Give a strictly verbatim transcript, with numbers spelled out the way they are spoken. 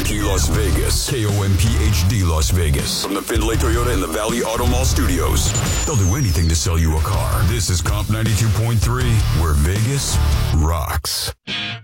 P Las Vegas. K O M P H D Las Vegas. From the Findlay Toyota in the Valley Auto Mall studios. They'll do anything to sell you a car. This is Comp ninety-two point three, where Vegas rocks.